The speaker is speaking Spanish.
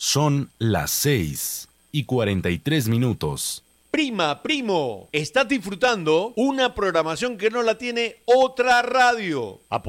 Son las 6:43. Prima, primo, estás disfrutando una programación que no la tiene otra radio.